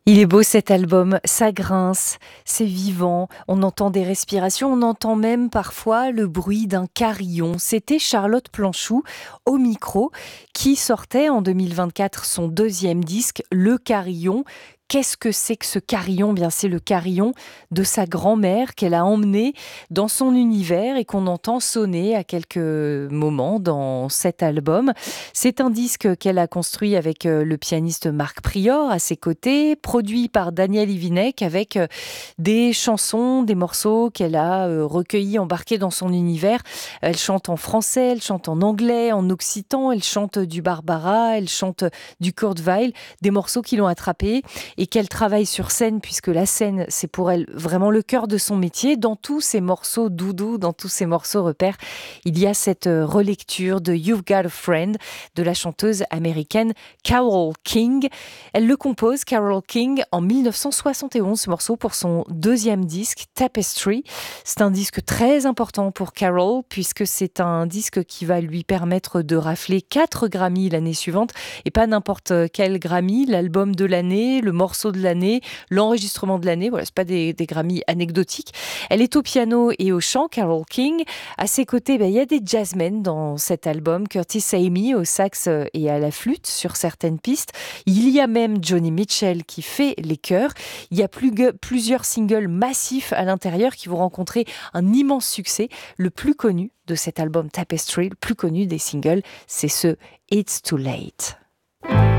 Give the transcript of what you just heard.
Il est beau cet album, ça grince, c'est vivant, on entend des respirations, on entend même parfois le bruit d'un carillon. C'était Charlotte Planchou au micro qui sortait en 2024 son deuxième disque, Le Carillon. Qu'est-ce que c'est que ce carillon? Bien, c'est le carillon de sa grand-mère qu'elle a emmené dans son univers et qu'on entend sonner à quelques moments dans cet album. C'est un disque qu'elle a construit avec le pianiste Marc Prior à ses côtés, produit par Daniel Ivinec avec des chansons, des morceaux qu'elle a recueillis, embarqués dans son univers. Elle chante en français, elle chante en anglais, en occitan, elle chante du Barbara, elle chante du Kurt Weill, des morceaux qui l'ont attrapée et qu'elle travaille sur scène, puisque la scène, c'est pour elle vraiment le cœur de son métier. Dans tous ces morceaux doudou, dans tous ces morceaux repères, il y a cette relecture de You've Got a Friend de la chanteuse américaine Carole King. Elle le compose, Carole King, en 1971, ce morceau, pour son deuxième disque, Tapestry. C'est un disque très important pour Carole, puisque c'est un disque qui va lui permettre de rafler 4 Grammy l'année suivante, et pas n'importe quel Grammy, l'album de l'année, le morceau de l'année, l'enregistrement de l'année. Voilà, c'est pas des Grammy anecdotiques. Elle est au piano et au chant, Carole King. À ses côtés, il y a des jazzmen dans cet album. Curtis Amy au sax et à la flûte sur certaines pistes. Il y a même Joni Mitchell qui fait les chœurs. Il y a plusieurs singles massifs à l'intérieur qui vont rencontrer un immense succès. Le plus connu de cet album Tapestry, le plus connu des singles, c'est ce It's Too Late.